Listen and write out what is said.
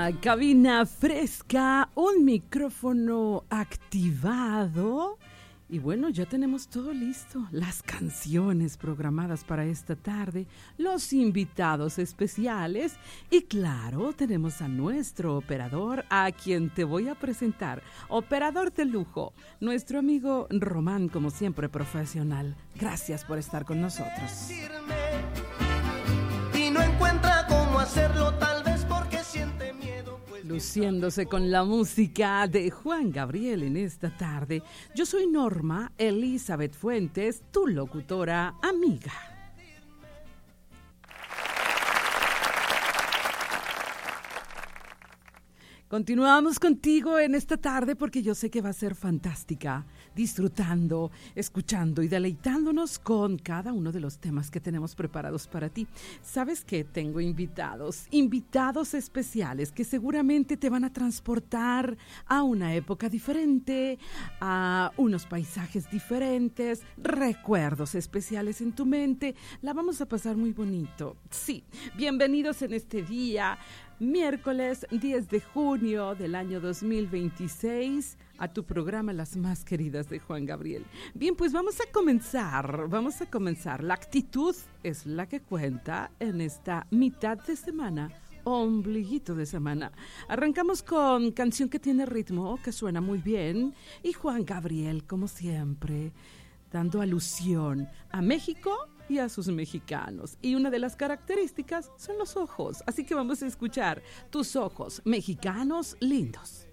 Cabina fresca, un micrófono activado y bueno, ya tenemos todo listo, las canciones programadas para esta tarde, los invitados especiales y claro, tenemos a nuestro operador a quien te voy a presentar, operador de lujo, nuestro amigo Román, como siempre profesional. Gracias por estar con nosotros. Y no encuentra cómo hacerlo, tal vez porque siente miedo. Luciéndose con la música de Juan Gabriel en esta tarde. Yo soy Norma Elizabeth Fuentes, tu locutora amiga. Continuamos contigo en esta tarde porque yo sé que va a ser fantástica, disfrutando, escuchando y deleitándonos con cada uno de los temas que tenemos preparados para ti. ¿Sabes qué? Tengo invitados especiales que seguramente te van a transportar a una época diferente, a unos paisajes diferentes, recuerdos especiales en tu mente. La vamos a pasar muy bonito. Sí, bienvenidos en este día. Miércoles 10 de junio del año 2026 a tu programa Las Más Queridas de Juan Gabriel. Bien, pues vamos a comenzar. La actitud es la que cuenta en esta mitad de semana, ombliguito de semana. Arrancamos con canción que tiene ritmo, que suena muy bien, y Juan Gabriel, como siempre, dando alusión a México y a sus mexicanos. Y una de las características son los ojos. Así que vamos a escuchar Tus ojos mexicanos lindos.